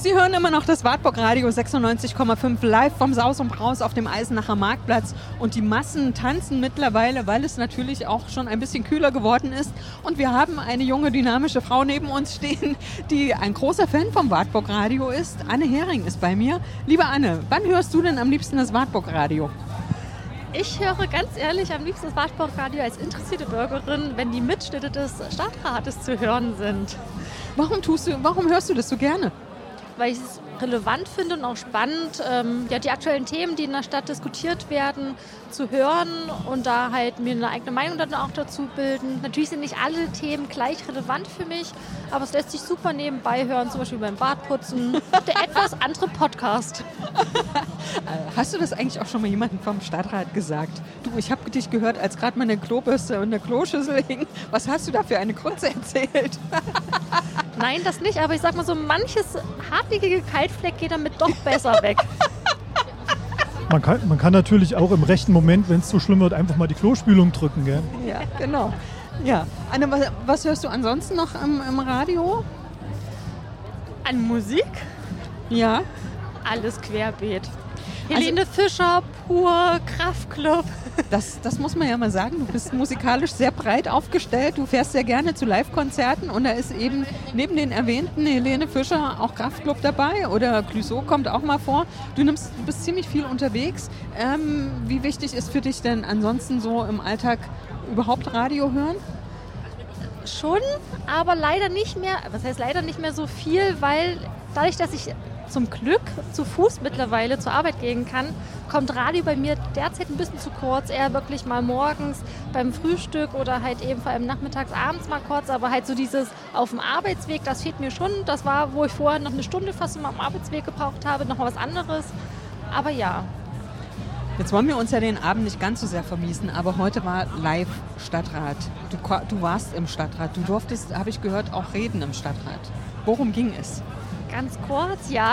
Sie hören immer noch das Wartburg Radio 96,5 live vom Saus und Braus auf dem Eisenacher Marktplatz. Und die Massen tanzen mittlerweile, weil es natürlich auch schon ein bisschen kühler geworden ist. Und wir haben eine junge, dynamische Frau neben uns stehen, die ein großer Fan vom Wartburg Radio ist. Anne Hering ist bei mir. Liebe Anne, wann hörst du denn am liebsten das Wartburg Radio? Ich höre ganz ehrlich am liebsten das Wartburg Radio als interessierte Bürgerin, wenn die Mitschnitte des Stadtrates zu hören sind. Warum hörst du das so gerne? Weil ich es relevant finde und auch spannend, die aktuellen Themen, die in der Stadt diskutiert werden, zu hören und da halt mir eine eigene Meinung dann auch dazu bilden. Natürlich sind nicht alle Themen gleich relevant für mich, aber es lässt sich super nebenbei hören, zum Beispiel beim Bartputzen, der etwas andere Podcast. Hast du das eigentlich auch schon mal jemandem vom Stadtrat gesagt? Du, ich habe dich gehört, als gerade meine Klobürste und der Kloschüssel hing. Was hast du da für eine Grütze erzählt? Nein, das nicht, aber ich sag mal so, manches hartnäckige Kaltfleck geht damit doch besser weg. Man kann natürlich auch im rechten Moment, wenn es so schlimm wird, einfach mal die Klospülung drücken, gell? Ja, genau. Ja. Anne, was hörst du ansonsten noch im Radio? An Musik? Ja. Alles querbeet. Helene Fischer, Pur, Kraftklub. Das muss man ja mal sagen. Du bist musikalisch sehr breit aufgestellt. Du fährst sehr gerne zu Live-Konzerten und da ist eben neben den erwähnten Helene Fischer auch Kraftklub dabei oder Clouseau kommt auch mal vor. Du bist ziemlich viel unterwegs. Wie wichtig ist für dich denn ansonsten so im Alltag überhaupt Radio hören? Schon, aber leider nicht mehr. Was heißt leider nicht mehr so viel, weil dadurch, dass ich zum Glück zu Fuß mittlerweile zur Arbeit gehen kann, kommt Radio bei mir derzeit ein bisschen zu kurz. Eher wirklich mal morgens beim Frühstück oder halt eben vor allem nachmittags, abends mal kurz. Aber halt so dieses auf dem Arbeitsweg, das fehlt mir schon. Das war, wo ich vorher noch eine Stunde fast am Arbeitsweg gebraucht habe, noch mal was anderes. Aber ja. Jetzt wollen wir uns ja den Abend nicht ganz so sehr vermiesen, aber heute war live Stadtrat. Du warst im Stadtrat. Du durftest, habe ich gehört, auch reden im Stadtrat. Worum ging es? Ganz kurz, ja.